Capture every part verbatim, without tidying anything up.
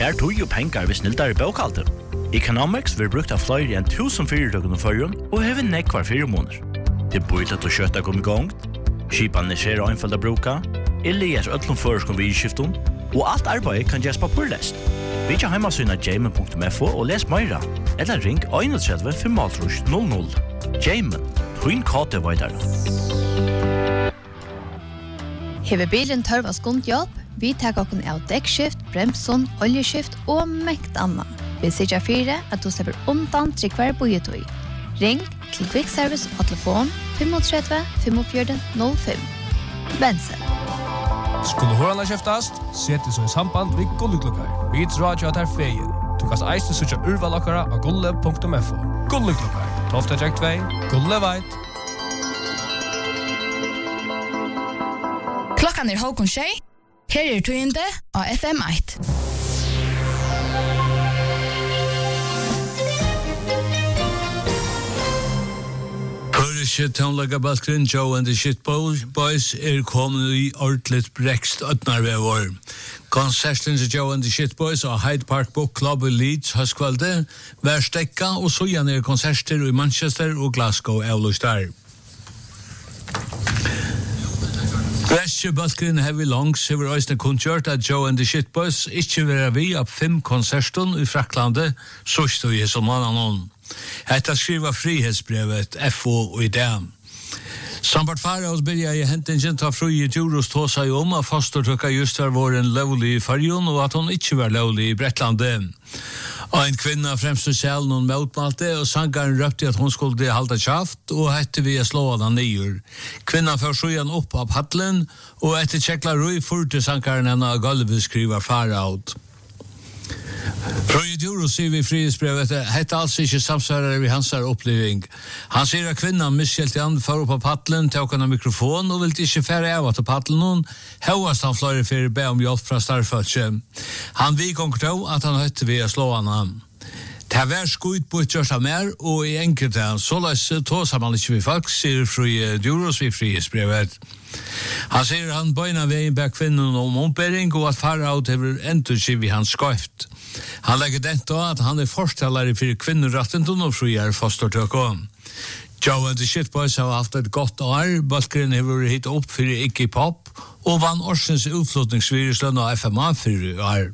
Her tog jo penger hvis snilldare bokhalter. Economics vil brukt av flere enn tusen fyrirtøkken og førjen, og hever nekvar fire måneder. Det er bøylet å kjøtta kom i gang, skipene skjer og innfølt å bruka, eller øtlom føreskom vid skiften, og alt arbeid kan gjøres på purlest. Vi kjer heimasynet jamen punktum f o og les meira, eller ring one three fem null null. Jamen, twin kate vaidare. Hever bilen tørva skundjobb, vi tar okken av dekkskift, bremson, oljeskift og mekt anna. Vi sikker fire at du slipper undan til hver bojetøy. Ring til Quick Service og telefon fem tre fem fire null fem. Bensen. Skulle hørene kjeftast, sett så i samband med Gulleklokkar. Vi tror at det er feien. Du kan eiste søtja urvalokkara av gulle punktum f o. Gulleklokkar, tolv tre to, Gulle veit. Klokkan er halvkon tjei. Her er tøyende av F M eitt. Føriske tonelagabalkren Joe and the Shitboys er kommet i ordentligt brekst øtnarvevår. Konserten til Joe and the Shitboys og Hyde Park Book Club i Leeds høstkvalde vær stekka og så gjerne er konserter i Manchester og Glasgow avlustar. Bresje balkren Heavy Longs hever òsne kunngjørt at Joe and the Shitboys ikkje vera vi av fem konserten i Fraklande sørst og i som annan. Hetta skriva frihetsbrevet F O og i det. Sambart Faraos byrja i hentingen ta fru i Djuros tåsa i om at fostertøkka just var våren lovlig i Farjon og at hon ikkje var lovlig i Brettlande. Og en kvinna fremst i selen hon motmalte og sangaren røpte at hon skulle halda kjaft og hette vi å slå han nyer. Kvinna fører sjuan opp av paddelen og etter tjekla rui furte sangaren henne av gulvet skriva Faraot. Fra i Djuro sier vi i frihetsbrevet hette altså ikke samsvarer vi hans oppleving. Han sier at kvinnan miskjelt han for opp på paddelen til åkene mikrofon og vil ikke fære av til paddelen hun høyast han fløyre for å be om hjelp fra starfølse. Han vi gong til at han høytte vi å slå han han. Det har vært skuit på et gjørs av mer, og i enkelte så løs tåser man ikke vi folk, sier fru Djuros vi frihetsbrevet. Han sier han bøyna veien bak kvinnen om ombering, og at Faraot hever endurskiv i hans skøyft. Han legger dent av at han er forstellare for kvinneretten og fru er fostertøkko. Joe and the Shitboys har haft et godt år, balkeren hever hitt opp for Iggy Pop, og vann årsens utflotningsviruslønn av F M A for år.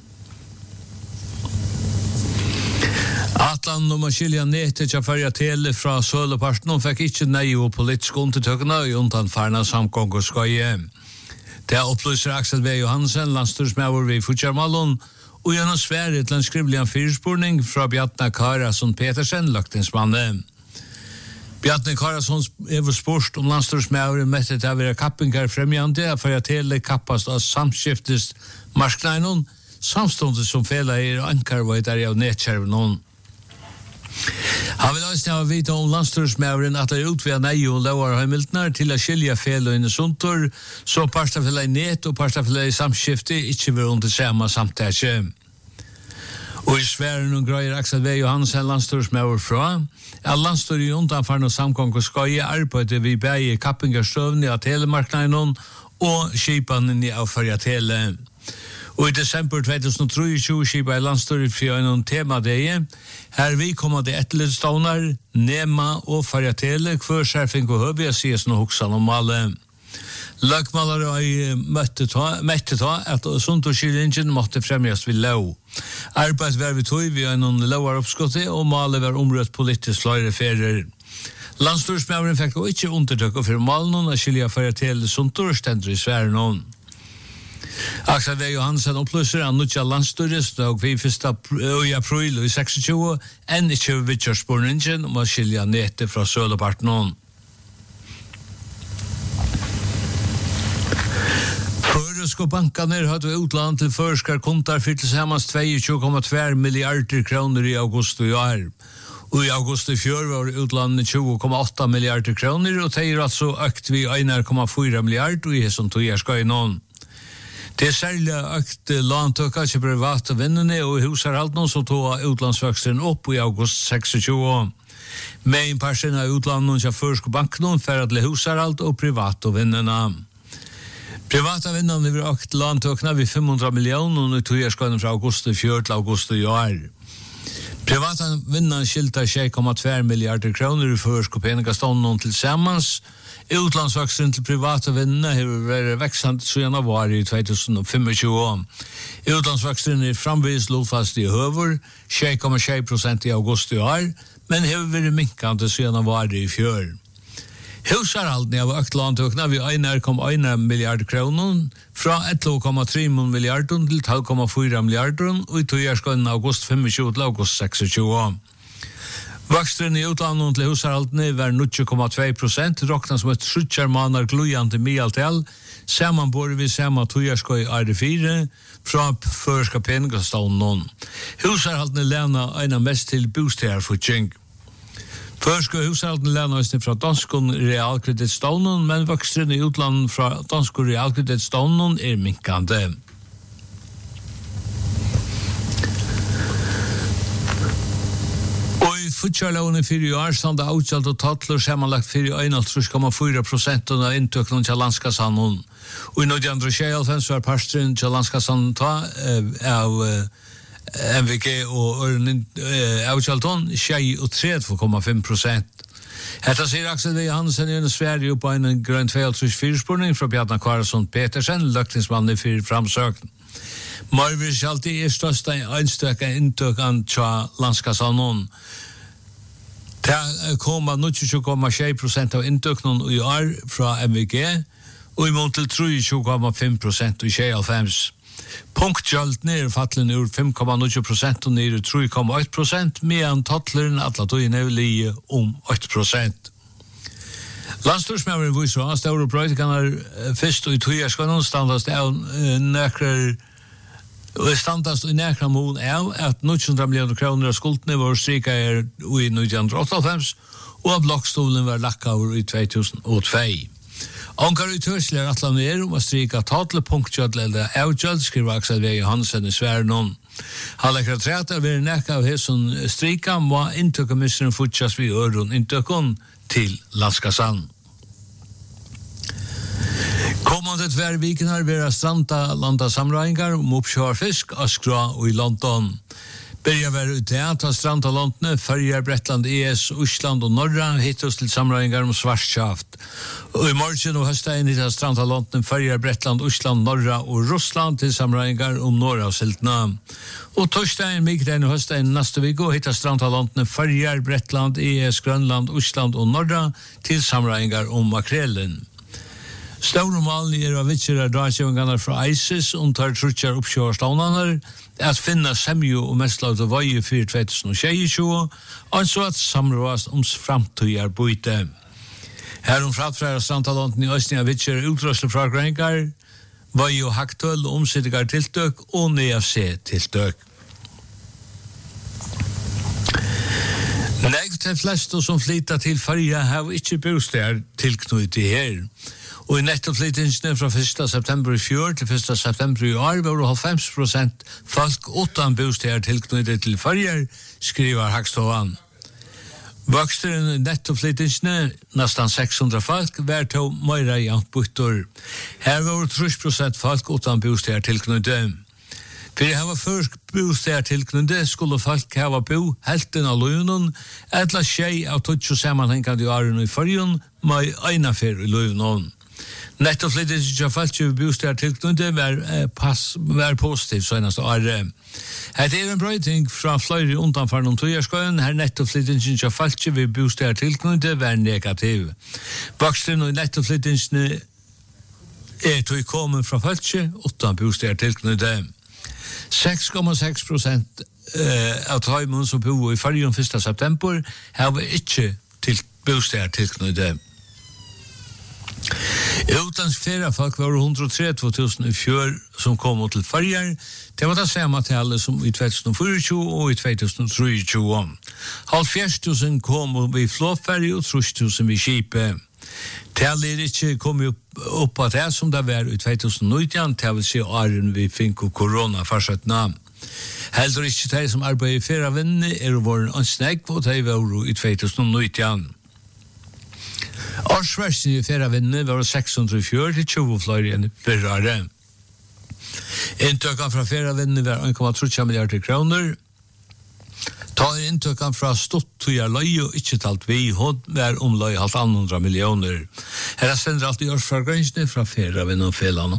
Atlan og Maskilja nete til fyrja tele fra Søleparten og fikk ikke nei og politisk undertøkene i undanfarna samgång og skøye. Det opplyser Axel V. Johansen, landstyrsmæver ved Futsjarmalon, og gjennom Sverige til en skrivelig fyrspurning fra Bjartna Karasson Petersen, løgtingsmannen. Bjartna Karasson er spurt om landstyrsmæver møtte til å være kappingar fremjande for at hele kappast av samskiftest marskneinon, samståndet som fela er ankarvøydare av netkjerven. Han vil også ha vite om landstyrsmæveren at det er utvida nei og lovar høymiltnar til å skilja fel og inne suntor, så parstafella i net og parstafella i samskifte ikke vil under samme samtæsje. Og i sværen og grøyer Axel V. Johansen landstyrsmæver fra, at landstyr i undanfarne samkong og skøye arbeidet vi bæge kappingarstøvni av telemarknaden og skipanen i avfarja tele. Og i desember tjuetre tjuetre skipa i landstyret for en temadege, her vi kommer til etterledstånar, Nema og Farjatele, hver skjerfing og høvig, jeg sier sånn hoksan om alle. Lagmalere har møtte ta at suntorskilingen måtte fremgjast ved lov. Arbeid var vi tog, vi har noen lovar oppskottet, og malet var omrødt politisk fløyreferer. Landstyrsmæveren fikk også ikke undertøk for malen noen av skilja Farjatele suntor og stender i sværen noen. Axel V. Johansen opplyser at nutja landstyres og vi første i april og i tjueseks enn ikke vidtjørsborningen om å skilja nete fra Søleparten. Føresko bankene hadde utland til førskar kontar for til sammans tjueto komma två milliarder kroner i august i år. Og i august i fjør var utlandet tjue komma åtta milliarder kroner, og det er altså økt vi en komma fyra milliarder og i som tog jeg skal i noen. Det er særlig økt låntøkka til private vinnene og husarhalden som tog utlandsvøksten opp i august tjueseks. Med parten av utlandet til førsk banken for at le husarhald og private vinnene. Privata vinnande vi ökt landtökna vid fem hundra miljoner och tog erskåden från augusti fjör till augusti i år. Privata vinnande skiltar tjej komma två miljarder kronor i förskopeninga stånden tillsammans. Utlandsvaxen till privata vinnare har varit växande sedan av var i tjugohundrafemtio. Utlandsvaxen är framvis lågfast i hövor, tjej komma tjej procent i augusti i år, men har varit minkande sedan av var i fjör. Husarhalden av ökt landtökna vid en komma en miljard kronor från elva komma tre miljarder till tolv komma fyra miljarder och i tog augusti femtio till augusti sextio. Vaksten i utlandet til husarhalden var nio komma två procent, råkna som et sjutjar manar glujande mialtal, samanbor vi samma tojarskoj R fyra från förska pengastallen. Husarhalden lämna ena mest till bostäderfortjeng. Förska husarhalden lämna oss från danskon realkreditstånden, men vaksten i utlandet från danskon realkreditstånden är minkande. Futsalånen fyrir år standa avgjalt og tattler sammanlagt fyrir einhaldre komma fyra procent av inntøkningen til landskassanen. Og i nitton tjugosex var parstren til landskassanen ta av M V G og avgjalton tjugotre komma fem procent. Hetta sier Axel V. Hansen i Sverige på en grønn tveogtrys-fyrspurning fra Bjarnar Kvarasson Petersen, løkningsmannen for framsøkning. Marvis alltid er største einstøkka inntøkken til landskassanen. Det kom av nitton komma sex procent av inntøkningen i år fra M V G, og i mån til tjugotre komma fem procent i tjugohundrafem. Punktgjalt nere fattelen ur fem komma nio procent og nere tre komma åtta procent, medan tattleren atla tog nere lige om åtta procent. Landstorsmæveren viser at store brøytikaner først og i tøyerskånden standast av nøkrer og standast i nekra mån er at nitton miljoner kroner av skuldene var strika er i nitton åttaoghalvfems og at blokkstolen var lakka over i två tusen og två. Ankar i tørsler er atlan er om å strika tatle punktgjødl eller avgjødl, skriver Axel V. Hansen i Sverige. Han lekkar træt av er nekka av hesson strika må inntøkkamisseren fortsatt vi øron inntøkken til landskassan. Kommande tvær viknar vera stranda landa samrøyngar om oppkjør fisk, Askra og i London. Berja var ute at ha stranda landene, Førjar, Bretland, E S, Osland og Norra hittos til samrøyngar om svartsjaft. Og i morgen og høstein hittas stranda landene, Førjar, Bretland, Osland, Norra og Russland til samrøyngar om Norra og Siltna. Og torsdagen, mikrein og høstein neste viko hittas stranda landene, Førjar, Bretland, E S, Grønland, Osland og Norra til samrøyngar om makrelen. Store malen er av vitsere dragsjøvingarna fra ISIS og tar trutjar oppkjøverståndaner at finna semjo og mestlaut av vøye for två tusen tjugotjue og så at samråast om framtøyar bøyte. Her om fratfræra strantalanten i Østning av vitsere utrøsle fra grengar, vøye og haktøl, omsittigar tiltøk og N F C-tiltøk. Negg til flest som flytta til Førja har ikke bostad tilknyttet her. Og i nettoflyttingene fra første september i fjør til første september i år var det halvfems prosent folk utan bostad tilknyttet til Førjar, skriver Hagståan. Voksteren i nettoflyttingene, nesten seks hundre folk, var til Møyra i Antbuttor. Her var det tre prosent folk utan bostad tilknyttet. For jeg var først bostad tilknyttet, skulle folk hava bo helten av løvnen, etla tjei av tøtjo sammenhengande i åren i Førjen, med einafer i løvnen. Nettoflytting til falske bostad tilknyttet var, pass, var positiv senast året. Her er en brøyting fra flere undanfarne om tøyerskøyen, her nettoflytting til falske bostad tilknyttet var negativ. Voksten og nettoflyttingene er tøy kommet fra falske utan bostad tilknyttet. seks komma seks procent uh, av tøymon som bor i Førjen første september har vi ikke til bostad tilknyttet. Utlands feriefolk var hundratrettio tusen i fjør som kom til Førjar. Det var det samme tallet som i två tusen tjugofyra og i två tusen tjugotre. halvfjerds tusen kom vi flåferie og trettio tusen vi skipet. Tallet er ikke kommet opp av det som det var i två tusen nitton, til å si åren vi fikk korona fortsattna. Heller ikke de som arbeider i ferievinnene er våren ansnegg, og de var i två tusen nitton. Årsversen i ferravinne var seks hundre og fjør til tjue flere enn fyrrare. Inntøkken fra ferravinne var en komma tre milliarder kroner. Tar inntøkken fra Stottuja løy og ikke talt vi hod var om løy halvt andre millioner. Her er sender alltid årsfragrensene fra ferravinne og felene.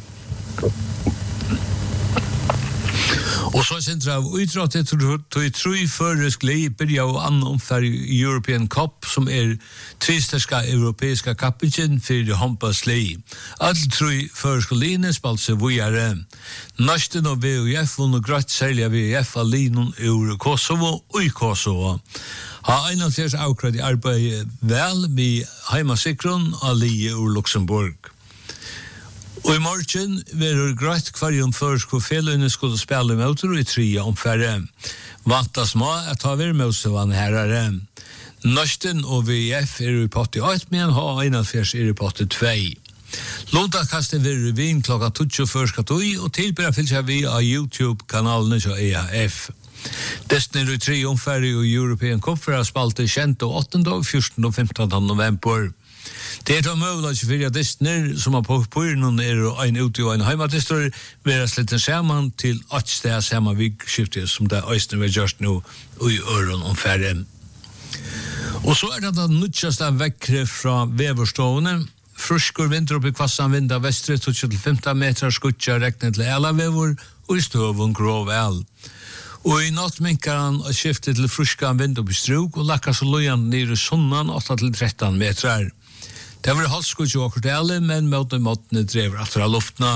Og så sender av utrattet til tru føresk lei byrja og annen omfær i European Cup, som er tristerska europeiska kappingen for håndbas lei. Alle tru føresk line spalt seg vujare. Norsten og V U F vunnet grøtt særlig av V U F av linon ur Kosovo og i Kosovo. Ha einanfjers avkrad i arbeid vel med heimasikron av lie ur Luxemburg. Og i morgen vil grøtt kvarjon først hvor feløyene skulle spille motor i tre omfærre. Vantas må at ta vir møsevann herare. Norsten og V F er i potti åtte, men ha einanfjers er i potti tvei. Lundakasten vil revin klokka tutsi først katoi, og tilbæra fyllt seg vi av YouTube-kanalene til E A F. Desten er i tre omfærre i European Cup for å spalte kjent og åttende, fjortende og femtende november. Det er da mulig for at distner som har på pårnen er en ute og en heimadistor være slett sammen til at det er samme vikskiftet som det er øyne vi gjør nå i øren om færre. Og så er det da nødvendigste vekkere fra veverstående. Frusker vinter opp i kvassan vind av vestre til femten meter skutja reknet til ala vever og i støvun grov el. Og i natt minkar han og skiftet til fruska vind opp i struk og lakkar så lojan nere i sunnan åtte til tretton metrar. Det var halvskutje og kortelle, men mot den måten drev etter av luftna.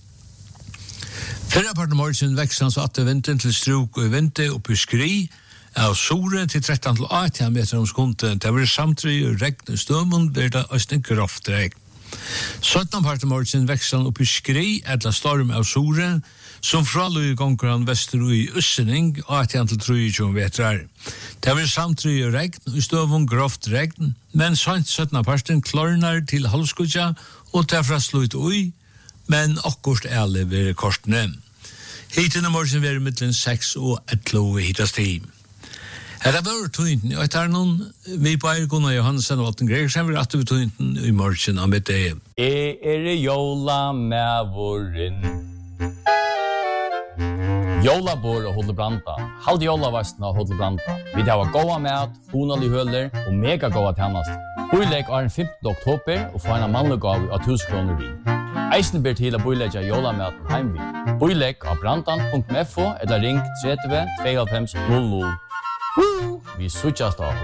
Fyrre part av morgen vekst hans atte vinden til struk og vinte opp i skri, av sore til tretton til atten meter om skundet. Det var samtidig og regn og støvmund, ble det østen groft regn. sytten part av morgen vekst han opp i skri, etla storm av sore, som fraløy gonger han vester i Ussening, atten til trettiåtte metrar. Det var samtidig og regn, og støvun groft regn, men sant sytten parten klarnar til halvskutja, og derfra slutt ui, men akkurst æle ved kortene. Hiten av morgen var mittlen seks og elleve hitast tid. Her er vår tøynten, og etter noen, vi på eier Gunnar Johansen og Atten Gregersen, vi rette vi tøynten i morgen av mitt dag. Jeg er jola med våren. Jólabor og Hodlebranta. Halde jólavastna og Hodlebranta. Vi har gåa mat, honalig høler og mega gåa tjennast. Boilegg er den femtende oktober og få en mannlig gav av tusen kroner vi. Eisen ber til å boilegge jólamaten heimvi. Boilegg av brantan punkt f o eller ring tretti tvei fem null null. Vi suttjast av